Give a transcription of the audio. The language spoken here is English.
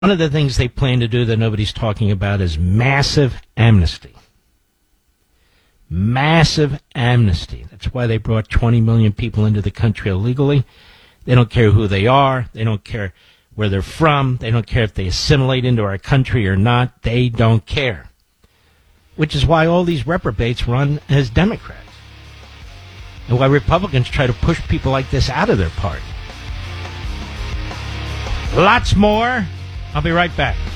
One of the things they plan to do that nobody's talking about is massive amnesty. Massive amnesty. That's why they brought 20 million people into the country illegally. They don't care who they are. They don't care where they're from. They don't care if they assimilate into our country or not. They don't care. Which is why all these reprobates run as Democrats. And why Republicans try to push people like this out of their party. Lots more. I'll be right back.